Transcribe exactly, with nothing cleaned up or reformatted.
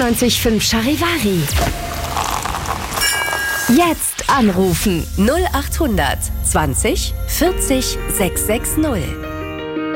einundneunzig Komma fünf Charivari. Jetzt anrufen. null achthundert zwanzig vierzig sechshundertsechzig.